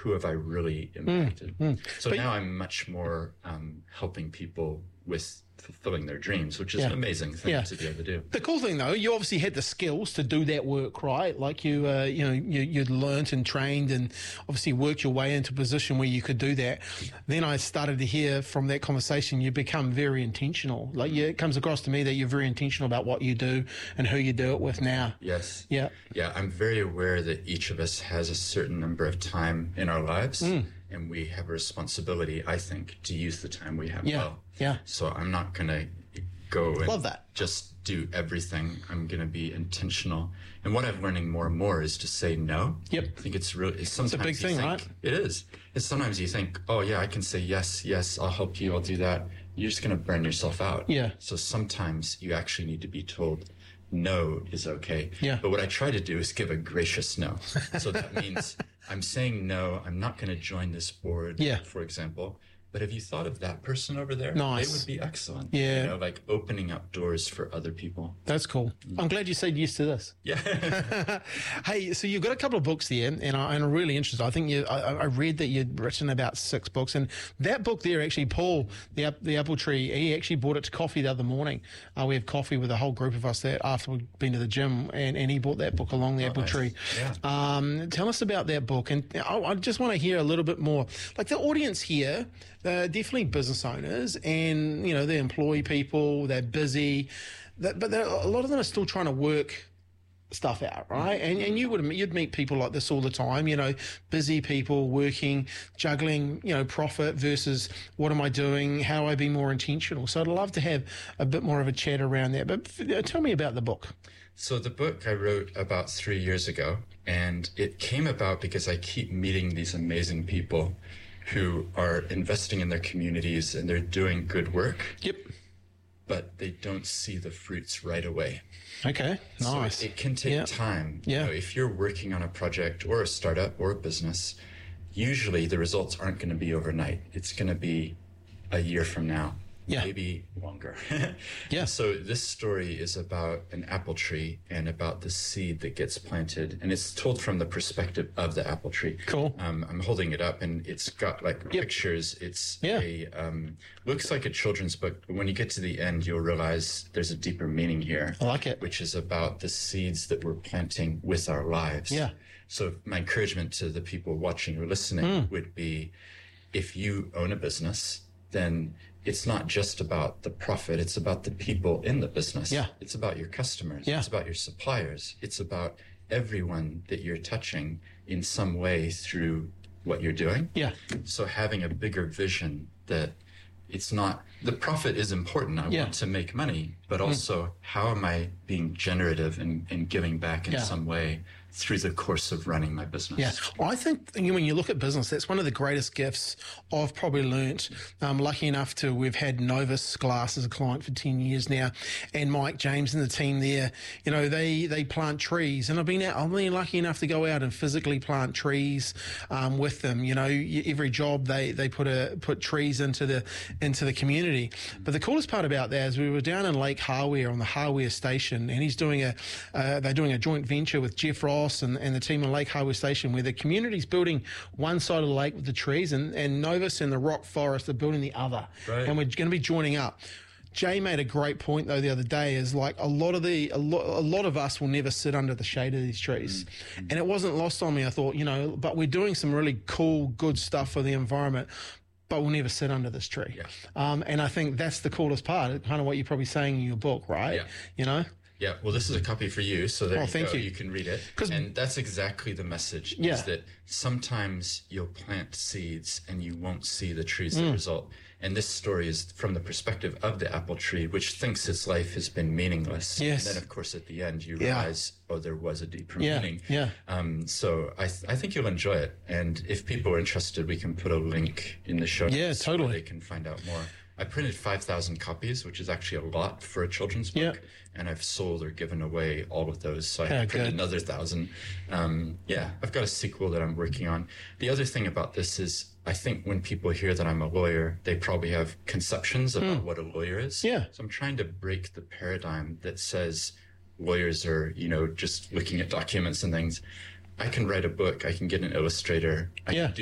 who have I really impacted? So now I'm much more helping people with fulfilling their dreams, which is an amazing thing to be able to do. The cool thing, though, you obviously had the skills to do that work, right? Like you'd learnt and trained and obviously worked your way into a position where you could do that. Then I started to hear from that conversation, you become very intentional. Like it comes across to me that you're very intentional about what you do and who you do it with now. Yes. Yeah. Yeah, I'm very aware that each of us has a certain number of time in our lives. And we have a responsibility, I think, to use the time we have well. Yeah. So I'm not going to go and Love that. just do everything. I'm going to be intentional. And what I'm learning more and more is to say no. Yep. I think it's really, sometimes it's a big thing, right? It is. It's sometimes you think, oh yeah, I can say yes, I'll help you, I'll do that. You're just going to burn yourself out. Yeah. So sometimes you actually need to be told no is okay. Yeah. But what I try to do is give a gracious no. So that means I'm saying no, I'm not going to join this board, for example. But have you thought of that person over there? Nice. They would be excellent. Yeah. You know, like opening up doors for other people. That's cool. I'm glad you said yes to this. Yeah. Hey, so you've got a couple of books there, and I'm really interested. I think I read that you'd written about 6 books, and that book there, actually, Paul, the Apple Tree, he actually bought it to coffee the other morning. We have coffee with a whole group of us there after we've been to the gym, and he bought that book along, the Apple Tree. Yeah. Tell us about that book, and I just want to hear a little bit more. Like the audience here, they're definitely business owners, and they employ people, they're busy, but a lot of them are still trying to work stuff out, right? And you'd meet people like this all the time, busy people working, juggling, profit versus what am I doing? How do I be more intentional? So I'd love to have a bit more of a chat around that. But tell me about the book. So the book I wrote about 3 years ago, and it came about because I keep meeting these amazing people who are investing in their communities and they're doing good work. Yep. But they don't see the fruits right away. Okay, nice. So it can take time. Yeah. If you're working on a project or a startup or a business, usually the results aren't going to be overnight. It's going to be a year from now. Yeah. Maybe longer. Yeah. So this story is about an apple tree and about the seed that gets planted. And it's told from the perspective of the apple tree. Cool. I'm holding it up and it's got like pictures. It's looks like a children's book. But when you get to the end, you'll realize there's a deeper meaning here. I like it. Which is about the seeds that we're planting with our lives. Yeah. So my encouragement to the people watching or listening would be, if you own a business, then it's not just about the profit. It's about the people in the business. Yeah. It's about your customers. Yeah. It's about your suppliers. It's about everyone that you're touching in some way through what you're doing. Yeah. So having a bigger vision that it's not, the profit is important. I want to make money, but also how am I being generative and giving back in some way through the course of running my business. Yeah, well, I think when you look at business, that's one of the greatest gifts I've probably learnt. I'm lucky enough we've had Novus Glass as a client for 10 years now, and Mike James and the team there, they plant trees, and I've been lucky enough to go out and physically plant trees with them. Every job they put trees into the community. But the coolest part about that is we were down in Lake Hawea on the Hawea station, and they're doing a joint venture with Jeff Ross and the team on Lake Hawea Station, where the community's building one side of the lake with the trees, and Novus and the Rock Forest are building the other. Right. And we're going to be joining up. Jay made a great point though the other day, is like a lot of us will never sit under the shade of these trees. And it wasn't lost on me. I thought, but we're doing some really cool, good stuff for the environment, but we'll never sit under this tree. Yeah. And I think that's the coolest part, kind of what you're probably saying in your book, right? Yeah. Yeah, well, this is a copy for you, so there you thank go. you. You can read it. And that's exactly the message, is that sometimes you'll plant seeds and you won't see the trees that result. And this story is from the perspective of the apple tree, which thinks its life has been meaningless. Yes. And then, of course, at the end, you realize, there was a deeper meaning. Yeah. So I think you'll enjoy it. And if people are interested, we can put a link in the show notes. Yeah, totally. Where they can find out more. I printed 5,000 copies, which is actually a lot for a children's book. And I've sold or given away all of those. So I have printed another 1,000. I've got a sequel that I'm working on. The other thing about this is, I think when people hear that I'm a lawyer, they probably have conceptions about what a lawyer is. Yeah. So I'm trying to break the paradigm that says lawyers are, just looking at documents and things. I can write a book. I can get an illustrator. I can do